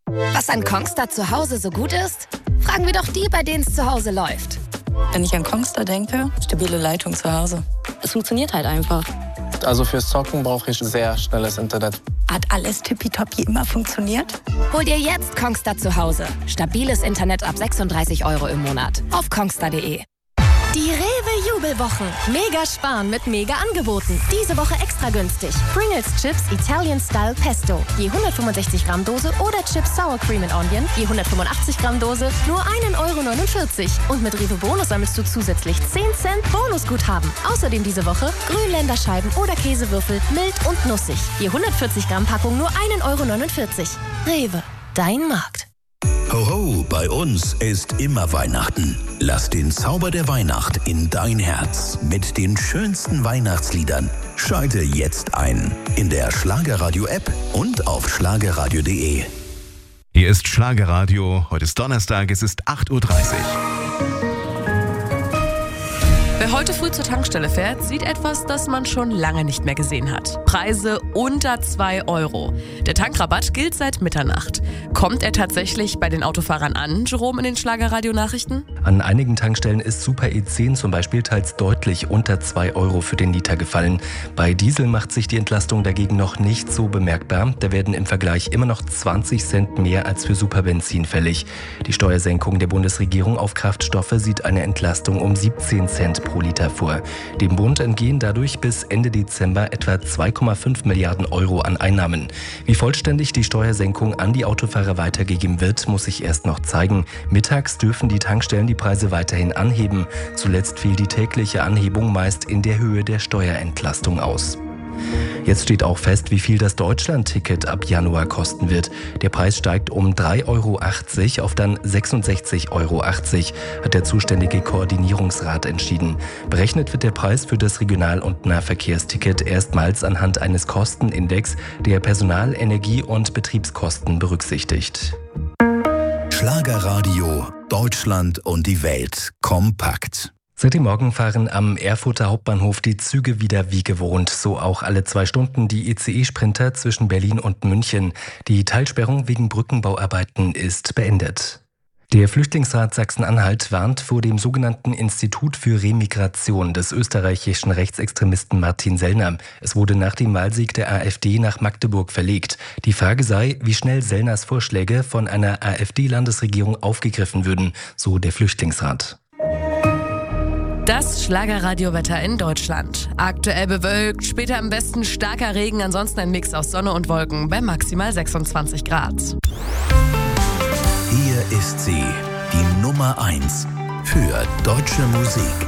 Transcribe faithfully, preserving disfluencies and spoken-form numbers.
Was an Kongstar zu Hause so gut ist? Fragen wir doch die, bei denen es zu Hause läuft. Wenn ich an Kongstar denke, stabile Leitung zu Hause. Es funktioniert halt einfach. Also fürs Zocken brauche ich sehr schnelles Internet. Hat alles tippitoppi immer funktioniert? Hol dir jetzt Kongstar zu Hause. Stabiles Internet ab sechsunddreißig Euro im Monat. Auf kongstar punkt de. Die Rewe-Jubelwochen. Mega sparen mit mega Angeboten. Diese Woche extra günstig. Pringles Chips Italian Style Pesto. Je hundertfünfundsechzig Gramm Dose oder Chips Sour Cream and Onion. Je hundertfünfundachtzig Gramm Dose. Nur ein Euro neunundvierzig. Und mit Rewe Bonus sammelst du zusätzlich zehn Cent Bonusguthaben. Außerdem diese Woche Grünländerscheiben oder Käsewürfel. Mild und nussig. Je hundertvierzig Gramm Packung nur ein Euro neunundvierzig. Rewe. Dein Markt. Ho ho, bei uns ist immer Weihnachten. Lass den Zauber der Weihnacht in dein Herz mit den schönsten Weihnachtsliedern. Schalte jetzt ein in der Schlagerradio-App und auf schlagerradio punkt de. Hier ist Schlagerradio. Heute ist Donnerstag, es ist acht Uhr dreißig. Wer heute früh zur Tankstelle fährt, sieht etwas, das man schon lange nicht mehr gesehen hat. Preise unter zwei Euro. Der Tankrabatt gilt seit Mitternacht. Kommt er tatsächlich bei den Autofahrern an, Jerome, in den Schlagerradio-Nachrichten? An einigen Tankstellen ist Super E zehn zum Beispiel teils deutlich unter zwei Euro für den Liter gefallen. Bei Diesel macht sich die Entlastung dagegen noch nicht so bemerkbar. Da werden im Vergleich immer noch zwanzig Cent mehr als für Superbenzin fällig. Die Steuersenkung der Bundesregierung auf Kraftstoffe sieht eine Entlastung um siebzehn Cent pro Liter vor. Dem Bund entgehen dadurch bis Ende Dezember etwa zwei Komma fünf Milliarden Euro an Einnahmen. Wie vollständig die Steuersenkung an die Autofahrer weitergegeben wird, muss sich erst noch zeigen. Mittags dürfen die Tankstellen die Preise weiterhin anheben. Zuletzt fiel die tägliche Anhebung meist in der Höhe der Steuerentlastung aus. Jetzt steht auch fest, wie viel das Deutschland-Ticket ab Januar kosten wird. Der Preis steigt um drei Euro achtzig auf dann sechsundsechzig Euro achtzig, hat der zuständige Koordinierungsrat entschieden. Berechnet wird der Preis für das Regional- und Nahverkehrsticket erstmals anhand eines Kostenindex, der Personal-, Energie- und Betriebskosten berücksichtigt. Schlagerradio, Deutschland und die Welt kompakt. Seit dem Morgen fahren am Erfurter Hauptbahnhof die Züge wieder wie gewohnt, so auch alle zwei Stunden die I C E-Sprinter zwischen Berlin und München. Die Teilsperrung wegen Brückenbauarbeiten ist beendet. Der Flüchtlingsrat Sachsen-Anhalt warnt vor dem sogenannten Institut für Remigration des österreichischen Rechtsextremisten Martin Sellner. Es wurde nach dem Wahlsieg der AfD nach Magdeburg verlegt. Die Frage sei, wie schnell Sellners Vorschläge von einer AfD-Landesregierung aufgegriffen würden, so der Flüchtlingsrat. Das Schlagerradiowetter in Deutschland. Aktuell bewölkt, später im Westen starker Regen, ansonsten ein Mix aus Sonne und Wolken bei maximal sechsundzwanzig Grad. Hier ist sie, die Nummer eins für deutsche Musik.